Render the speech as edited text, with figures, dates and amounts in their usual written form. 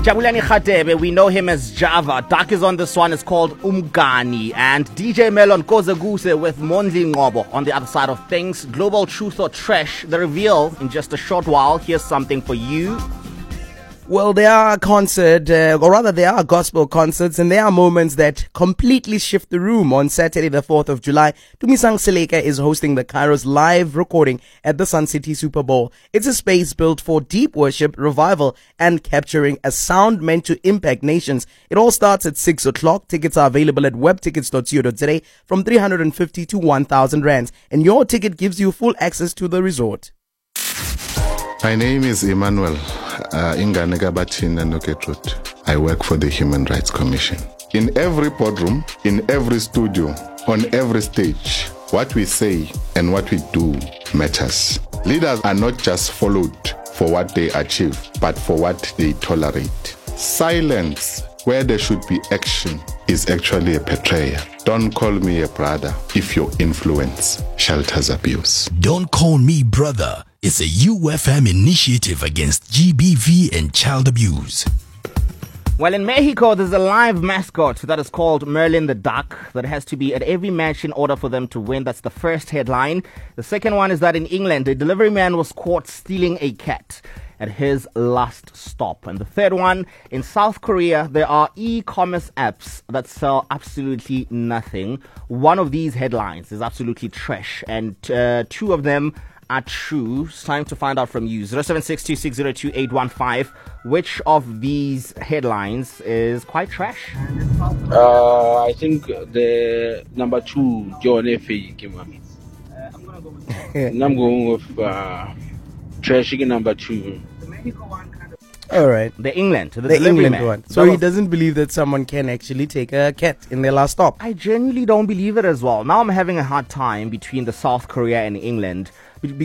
Jabulani Khatebe, we know him as Java. Duck is on this one, it's called Umgani. And DJ Melon Kozaguse with Mondli Ngobo on the other side of things. Global Truth or Trash, the reveal in just a short while. Here's something for you. Well, there are there are gospel concerts, and there are moments that completely shift the room. On Saturday, the 4th of July, Tumisang Seleka is hosting the Kairos live recording at the Sun City Super Bowl. It's a space built for deep worship, revival, and capturing a sound meant to impact nations. It all starts at 6 o'clock. Tickets are available at webtickets.co.za from 350 to 1,000 rands, and your ticket gives you full access to the resort. My name is Emmanuel Inganega Noketrut. I work for the Human Rights Commission. In every boardroom, in every studio, on every stage, what we say and what we do matters. Leaders are not just followed for what they achieve, but for what they tolerate. Silence where there should be action is actually a betrayal. Don't call me a brother if your influence shelters abuse. Don't Call Me Brother is a UFM initiative against GBV and child abuse. Well, in Mexico, there's a live mascot that is called Merlin the Duck that has to be at every match in order for them to win. That's the first headline. The second one is that in England, a delivery man was caught stealing a cat at his last stop. And the third one, in South Korea, there are e-commerce apps that sell absolutely nothing. One of these headlines is absolutely trash, and two of them are true. It's time to find out from you. 0762602815. Which of these headlines is quite trash? I think the number 2, John F. I'm going with trashing number 2. All right. The England England one. So he doesn't believe that someone can actually take a cat in their last stop. I genuinely don't believe it as well. Now I'm having a hard time between the South Korea and England.